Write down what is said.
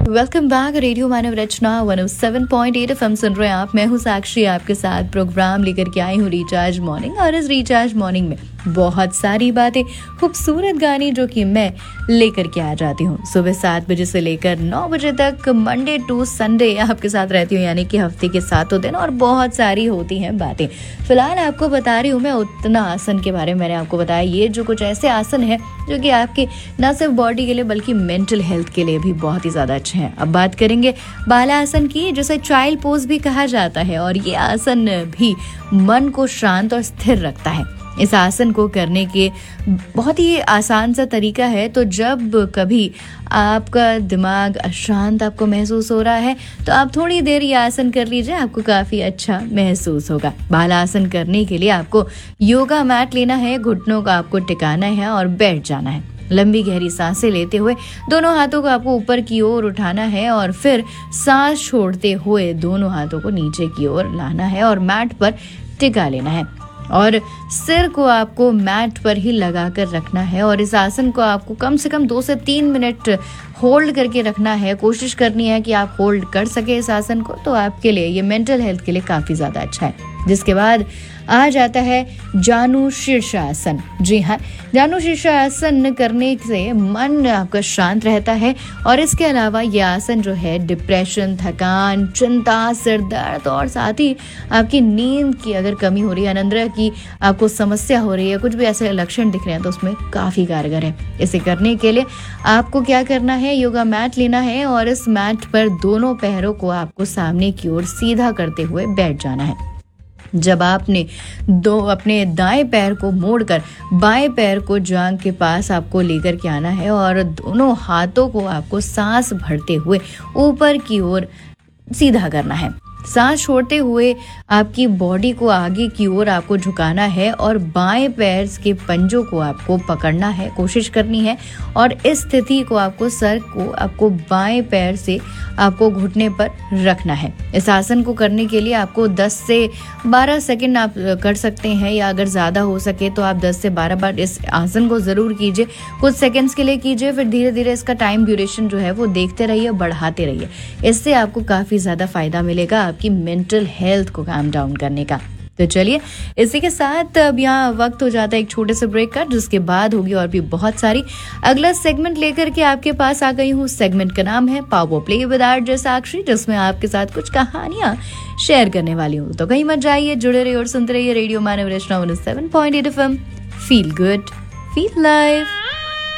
Welcome back radio मानव रचना 107.8 FM सुन रहे हैं आप। मैं हूँ साक्षी, आपके साथ प्रोग्राम लेकर के आई हूँ रिचार्ज मॉर्निंग। और इस रिचार्ज मॉर्निंग में बहुत सारी बातें, खूबसूरत गाने जो कि मैं लेकर के आ जाती हूँ सुबह 7 बजे से लेकर 9 बजे तक, मंडे टू संडे आपके साथ रहती हूँ, यानी कि हफ्ते के 7 दिन, और बहुत सारी होती हैं बातें। फिलहाल आपको बता रही हूँ मैं उत्तना आसन के बारे में। मैंने आपको बताया ये जो कुछ ऐसे आसन है जो कि आपके न सिर्फ बॉडी के लिए बल्कि मेंटल हेल्थ के लिए भी बहुत ही ज़्यादा अच्छे हैं। अब बात करेंगे बाला आसन की, जिसे चाइल्ड पोज भी कहा जाता है, और ये आसन भी मन को शांत और स्थिर रखता है। इस आसन को करने के बहुत ही आसान सा तरीका है। तो जब कभी आपका दिमाग अशांत आपको महसूस हो रहा है तो आप थोड़ी देर ये आसन कर लीजिए, आपको काफ़ी अच्छा महसूस होगा। बाला आसन करने के लिए आपको योगा मैट लेना है, घुटनों को आपको टिकाना है और बैठ जाना है। लंबी गहरी सांसें लेते हुए दोनों हाथों को आपको ऊपर की ओर उठाना है और फिर सांस छोड़ते हुए दोनों हाथों को नीचे की ओर लाना है और मैट पर टिका लेना है। और सिर को आपको मैट पर ही लगा कर रखना है और इस आसन को आपको कम से कम 2 से 3 मिनट होल्ड करके रखना है। कोशिश करनी है कि आप होल्ड कर सके इस आसन को, तो आपके लिए ये मेंटल हेल्थ के लिए काफ़ी ज़्यादा अच्छा है। जिसके बाद आ जाता है जानु शीर्षासन। जी हाँ, जानु शीर्षासन करने से मन आपका शांत रहता है और इसके अलावा ये आसन जो है डिप्रेशन, थकान, चिंता, सिर दर्द और साथ ही आपकी नींद की अगर कमी हो रही है, अनिद्रा की आपको समस्या हो रही है, कुछ भी ऐसे लक्षण दिख रहे हैं, तो उसमें काफ़ी कारगर है। इसे करने के लिए आपको क्या करना है, योगा मैट लेना है और इस मैट पर दोनों पैरों को आपको सामने की ओर सीधा करते हुए बैठ जाना है। जब आपने अपने दाएं पैर को मोड़कर बाएं पैर को जांघ के पास आपको लेकर के आना है और दोनों हाथों को आपको सांस भरते हुए ऊपर की ओर सीधा करना है। सांस छोड़ते हुए आपकी बॉडी को आगे की ओर आपको झुकाना है और बाएं पैर के पंजों को आपको पकड़ना है, कोशिश करनी है। और इस स्थिति को आपको सर को आपको बाएं पैर से आपको घुटने पर रखना है। इस आसन को करने के लिए आपको 10 से 12 सेकंड आप कर सकते हैं, या अगर ज़्यादा हो सके तो आप 10 से 12 बार इस आसन को ज़रूर कीजिए। कुछ सेकंड्स के लिए कीजिए, फिर धीरे धीरे इसका टाइम ड्यूरेशन जो है वो देखते रहिए, बढ़ाते रहिए। इससे आपको काफ़ी ज़्यादा फायदा मिलेगा आपकी मेंटल हेल्थ को काम डाउन करने का। तो चलिए, इसी के साथ अब यहाँ वक्त हो जाता है एक छोटे से ब्रेक का, जिसके बाद होगी और भी बहुत सारी। अगला सेगमेंट लेकर के आपके पास आ गई हूँ। सेगमेंट का नाम है पावर प्ले विद आरजे साक्षी, जिसमें आपके साथ कुछ कहानियां शेयर करने वाली हूँ। तो कहीं मत जाइए, जुड़े रहिए और सुनते रहिए रेडियो मानव रचना 107.8 FM। Feel good, feel live.